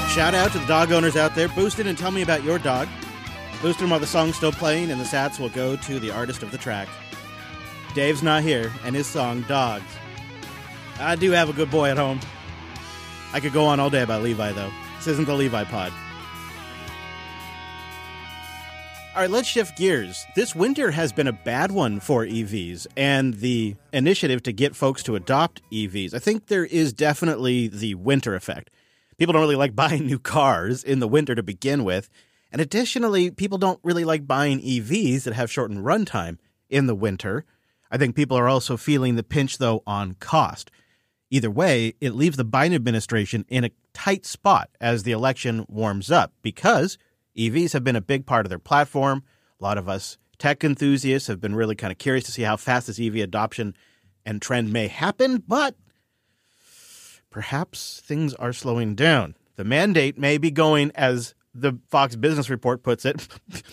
Shout out to the dog owners out there. Boost it and tell me about your dog. Boost them while the song's still playing, and the sats will go to the artist of the track. Dave's not here, and his song, Dogs. I do have a good boy at home. I could go on all day about Levi, though. This isn't the Levi pod. All right, let's shift gears. This winter has been a bad one for EVs and the initiative to get folks to adopt EVs. I think there is definitely the winter effect. People don't really like buying new cars in the winter to begin with. And additionally, people don't really like buying EVs that have shortened runtime in the winter. I think people are also feeling the pinch, though, on cost. Either way, it leaves the Biden administration in a tight spot as the election warms up because EVs have been a big part of their platform. A lot of us tech enthusiasts have been really kind of curious to see how fast this EV adoption and trend may happen, but perhaps things are slowing down. The mandate may be going, as the Fox Business Report puts it,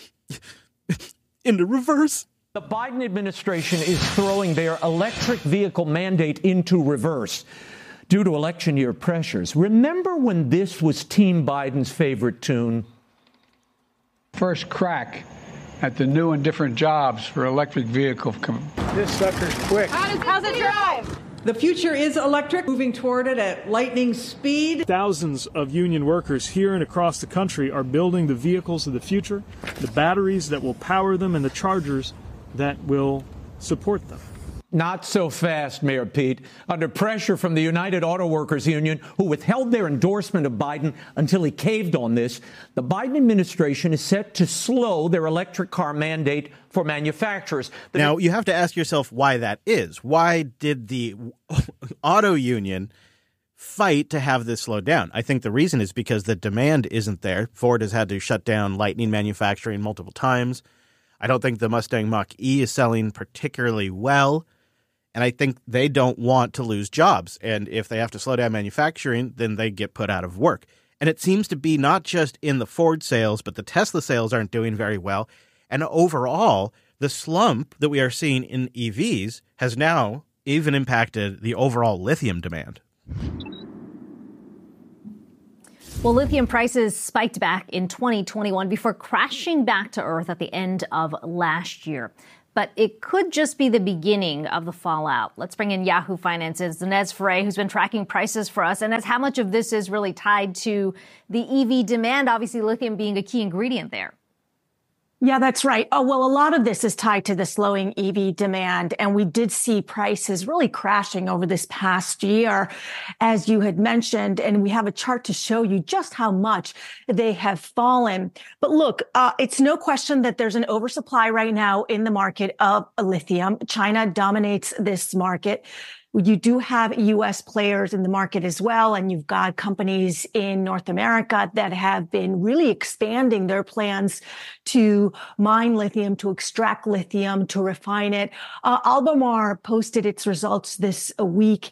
into reverse. The Biden administration is throwing their electric vehicle mandate into reverse due to election year pressures. Remember when this was Team Biden's favorite tune? First crack at the new and different jobs for electric vehicle. This sucker's quick. How's it drive? The future is electric, moving toward it at lightning speed. Thousands of union workers here and across the country are building the vehicles of the future, the batteries that will power them and the chargers that will support them. Not so fast, Mayor Pete. Under pressure from the United Auto Workers Union, who withheld their endorsement of Biden until he caved on this, the Biden administration is set to slow their electric car mandate for manufacturers. Now, you have to ask yourself why that is. Why did the auto union fight to have this slow down? I think the reason is because the demand isn't there. Ford has had to shut down Lightning manufacturing multiple times. I don't think the Mustang Mach-E is selling particularly well. And I think they don't want to lose jobs. And if they have to slow down manufacturing, then they get put out of work. And it seems to be not just in the Ford sales, but the Tesla sales aren't doing very well. And overall, the slump that we are seeing in EVs has now even impacted the overall lithium demand. Well, lithium prices spiked back in 2021 before crashing back to earth at the end of last year. But it could just be the beginning of the fallout. Let's bring in Yahoo Finance's Inez Ferre, who's been tracking prices for us. And that's how much of this is really tied to the EV demand, obviously lithium being a key ingredient there. Yeah, that's right. Oh, well, a lot of this is tied to the slowing EV demand. And we did see prices really crashing over this past year, as you had mentioned. And we have a chart to show you just how much they have fallen. But look, it's no question that there's an oversupply right now in the market of lithium. China dominates this market. You do have U.S. players in the market as well, and you've got companies in North America that have been really expanding their plans to mine lithium, to extract lithium, to refine it. Albemarle posted its results this week,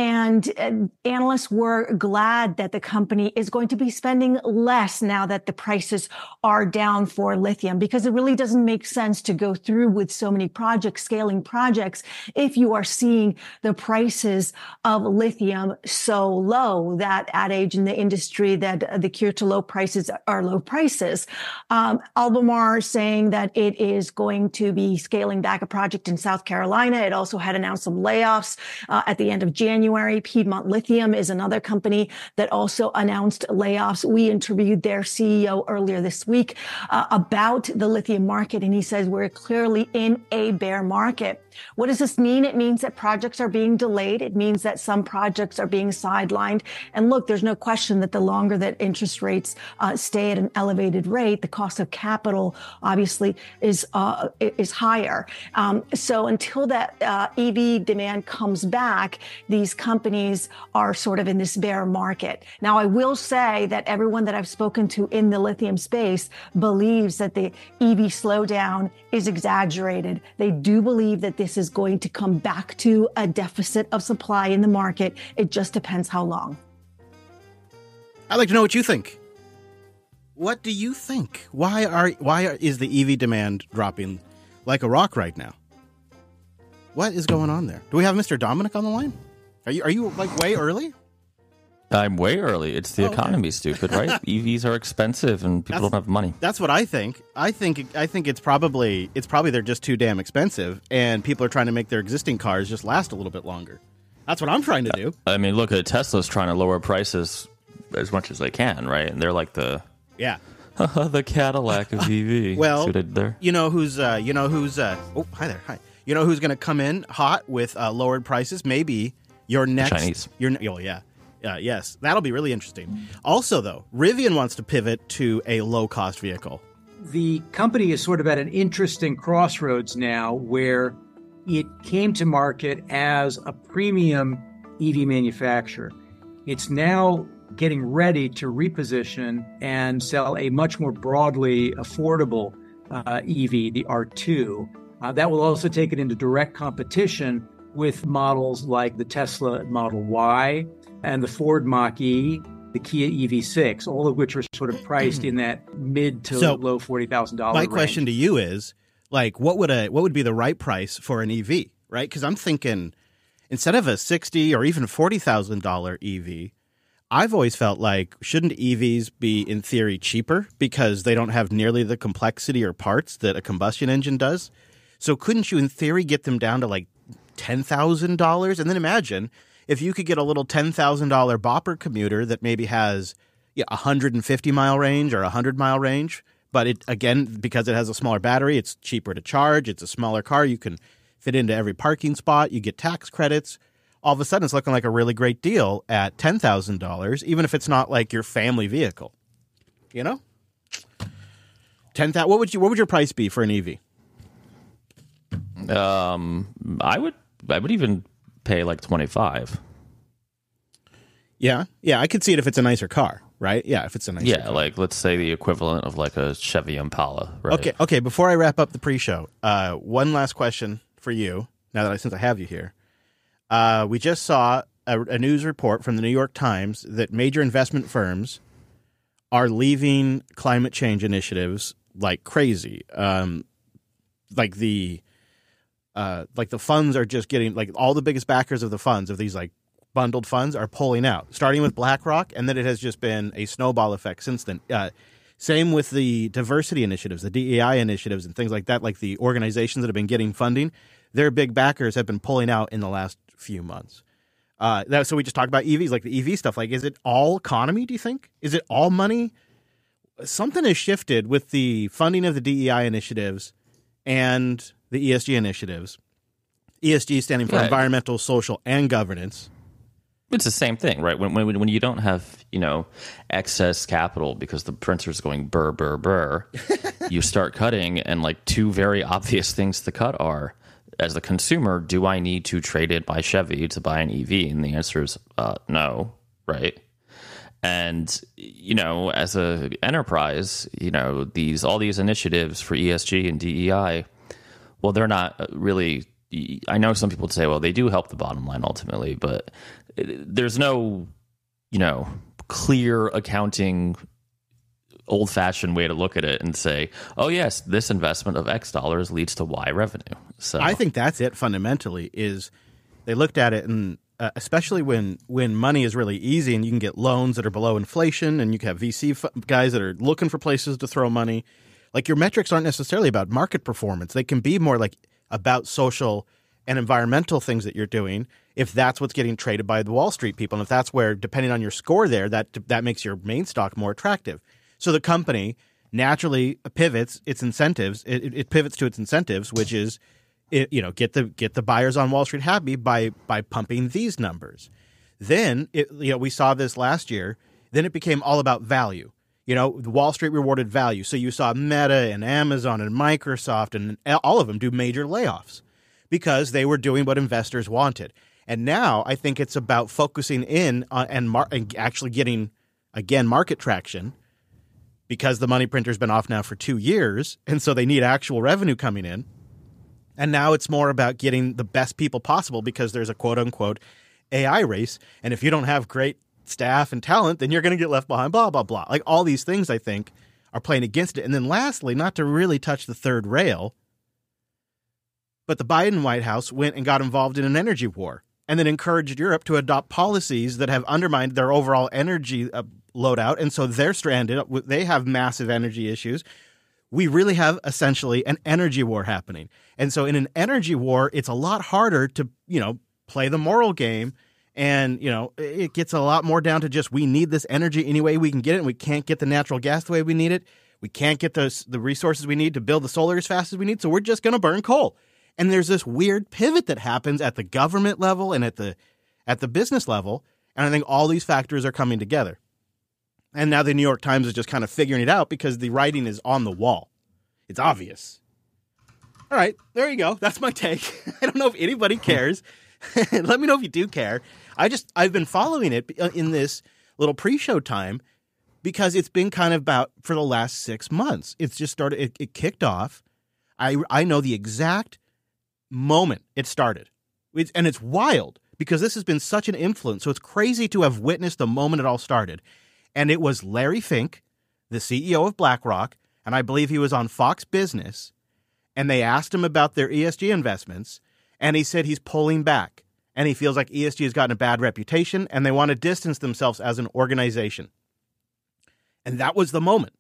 and analysts were glad that the company is going to be spending less now that the prices are down for lithium, because it really doesn't make sense to go through with so many projects, scaling projects, if you are seeing the prices of lithium so low. That adage in the industry that the cure to low prices are low prices. Albemarle saying that it is going to be scaling back a project in South Carolina. It also had announced some layoffs at the end of January. Piedmont Lithium is another company that also announced layoffs. We interviewed their CEO earlier this week about the lithium market, and he says we're clearly in a bear market. What does this mean? It means that projects are being delayed. It means that some projects are being sidelined. And look, there's no question that the longer that interest rates stay at an elevated rate, the cost of capital obviously is higher. So until that EV demand comes back, these companies are sort of in this bear market. Now, I will say that everyone that I've spoken to in the lithium space believes that the EV slowdown is exaggerated. They do believe that this is going to come back to a deficit of supply in the market. It just depends how long. I'd like to know what you think. What do you think? Why is the EV demand dropping like a rock right now? What is going on there? Do we have Mr. Dominic on the line? Are you like way early? I'm way early. It's the economy, stupid, right? EVs are expensive and people don't have money. That's what I think. I think it's probably they're just too damn expensive, and people are trying to make their existing cars just last a little bit longer. That's what I'm trying to do. I mean, look at Tesla's trying to lower prices as much as they can, right? And they're like the Cadillac of EV. Well, there. You know who's hi there. Hi. You know who's going to come in hot with lowered prices? Maybe your next Chinese. Yes, that'll be really interesting. Also, though, Rivian wants to pivot to a low-cost vehicle. The company is sort of at an interesting crossroads now where it came to market as a premium EV manufacturer. It's now getting ready to reposition and sell a much more broadly affordable EV, the R2. That will also take it into direct competition with models like the Tesla Model Y and the Ford Mach-E, the Kia EV6, all of which are sort of priced in that mid to low $40,000 My range. question to you is, like, what would be the right price for an EV, right? Because I'm thinking instead of a $60,000 or even $40,000 EV, I've always felt like shouldn't EVs be in theory cheaper because they don't have nearly the complexity or parts that a combustion engine does? So couldn't you in theory get them down to like $10,000? And then imagine if you could get a little $10,000 bopper commuter that maybe has 150-mile range or 100-mile range, but it, again, because it has a smaller battery, it's cheaper to charge. It's a smaller car. You can fit into every parking spot. You get tax credits. All of a sudden, it's looking like a really great deal at $10,000, even if it's not like your family vehicle. You know, what would your price be for an EV? I would even pay like 25. Yeah, I could see it if it's a nicer car, right? Yeah, if it's a nicer car. Like let's say the equivalent of like a Chevy Impala, right? Okay. Before I wrap up the pre-show, one last question for you. Since I have you here, we just saw a news report from the New York Times that major investment firms are leaving climate change initiatives like crazy. Like the funds are just getting, like, all the biggest backers of the funds, of these like bundled funds, are pulling out, starting with BlackRock, and then it has just been a snowball effect since then. Same with the diversity initiatives, the DEI initiatives and things like that, like the organizations that have been getting funding, their big backers have been pulling out in the last few months. So we just talked about EVs, like the EV stuff. Like, is it all economy, do you think? Is it all money? Something has shifted with the funding of the DEI initiatives and the ESG initiatives. ESG standing for environmental, social, and governance. It's the same thing, right? When you don't have, excess capital because the printer's going burr, burr, burr, you start cutting, and like two very obvious things to cut are, as the consumer, do I need to trade it by Chevy to buy an EV? And the answer is no, right? And, as a enterprise, all these initiatives for ESG and DEI, well, they're not really, I know some people would say, well, they do help the bottom line ultimately, but there's no, clear accounting, old-fashioned way to look at it and say, oh, yes, this investment of X dollars leads to Y revenue. So I think that's it fundamentally, is they looked at it, and especially when money is really easy and you can get loans that are below inflation and you can have VC guys that are looking for places to throw money. Like, your metrics aren't necessarily about market performance. They can be more like about social and environmental things that you're doing, if that's what's getting traded by the Wall Street people. And if that's where, depending on your score there, that makes your main stock more attractive. So the company naturally pivots its incentives. It pivots to its incentives, which is, get the buyers on Wall Street happy by pumping these numbers. Then we saw this last year. Then it became all about value. Wall Street rewarded value. So you saw Meta and Amazon and Microsoft and all of them do major layoffs because they were doing what investors wanted. And now I think it's about focusing in on and actually getting, again, market traction, because the money printer's been off now for 2 years. And so they need actual revenue coming in. And now it's more about getting the best people possible because there's a quote unquote AI race. And if you don't have great staff and talent, then you're going to get left behind, blah, blah, blah. Like, all these things, I think, are playing against it. And then lastly, not to really touch the third rail, but the Biden White House went and got involved in an energy war and then encouraged Europe to adopt policies that have undermined their overall energy loadout. And so they're stranded. They have massive energy issues. We really have essentially an energy war happening. And so in an energy war, it's a lot harder to, play the moral game. And, it gets a lot more down to just we need this energy any way we can get it. And we can't get the natural gas the way we need it. We can't get the resources we need to build the solar as fast as we need. So we're just going to burn coal. And there's this weird pivot that happens at the government level and at the business level. And I think all these factors are coming together. And now the New York Times is just kind of figuring it out because the writing is on the wall. It's obvious. All right, there you go. That's my take. I don't know if anybody cares. Let me know if you do care. I've been following it in this little pre-show time because it's been kind of about for the last 6 months. It's just started. It kicked off. I know the exact moment it started. And it's wild because this has been such an influence. So it's crazy to have witnessed the moment it all started. And it was Larry Fink, the CEO of BlackRock, and I believe he was on Fox Business, and they asked him about their ESG investments, and he said he's pulling back, and he feels like ESG has gotten a bad reputation, and they want to distance themselves as an organization. And that was the moment.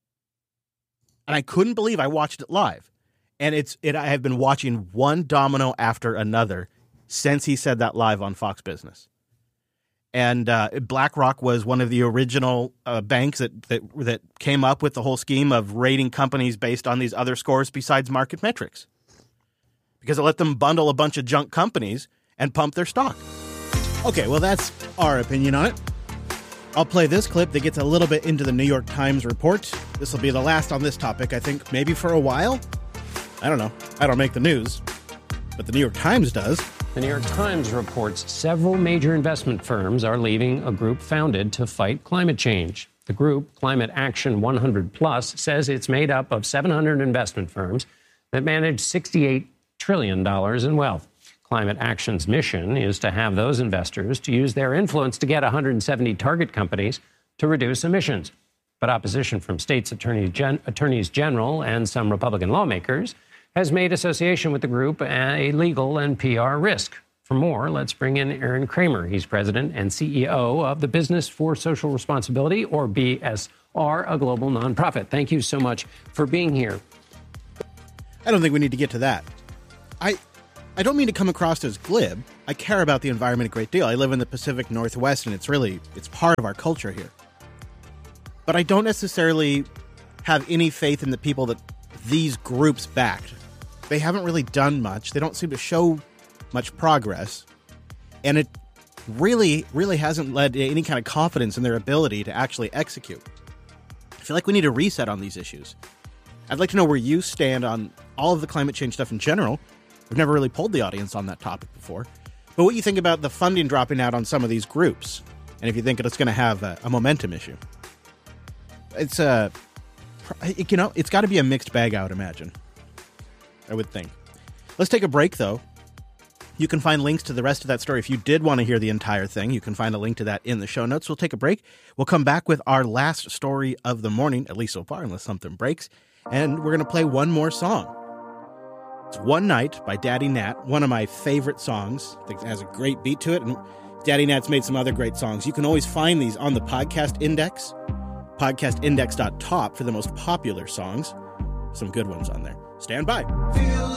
And I couldn't believe I watched it live. And I have been watching one domino after another since he said that live on Fox Business. And BlackRock was one of the original banks that came up with the whole scheme of rating companies based on these other scores besides market metrics. Because it let them bundle a bunch of junk companies and pump their stock. Okay, well, that's our opinion on it. I'll play this clip that gets a little bit into the New York Times report. This will be the last on this topic, I think, maybe for a while. I don't know. I don't make the news, but the New York Times does. The New York Times reports several major investment firms are leaving a group founded to fight climate change. The group, Climate Action 100 Plus, says it's made up of 700 investment firms that manage $68 trillion in wealth. Climate Action's mission is to have those investors to use their influence to get 170 target companies to reduce emissions. But opposition from states' attorneys general and some Republican lawmakers has made association with the group a legal and PR risk. For more, let's bring in Aaron Kramer. He's president and CEO of the Business for Social Responsibility, or BSR, a global nonprofit. Thank you so much for being here. I don't think we need to get to that. I don't mean to come across as glib. I care about the environment a great deal. I live in the Pacific Northwest, and it's part of our culture here. But I don't necessarily have any faith in the people that these groups backed. They haven't really done much. They don't seem to show much progress. And it really, really hasn't led to any kind of confidence in their ability to actually execute. I feel like we need a reset on these issues. I'd like to know where you stand on all of the climate change stuff in general. We've never really polled the audience on that topic before. But what you think about the funding dropping out on some of these groups, and if you think it's going to have a momentum issue. It's got to be a mixed bag, I would imagine. I would think. Let's take a break, though. You can find links to the rest of that story. If you did want to hear the entire thing, you can find a link to that in the show notes. We'll take a break. We'll come back with our last story of the morning, at least so far, unless something breaks. And we're going to play one more song. It's One Night by Daddy Nat, one of my favorite songs. I think it has a great beat to it. And Daddy Nat's made some other great songs. You can always find these on the Podcast Index, podcastindex.top for the most popular songs. Some good ones on there. Stand by.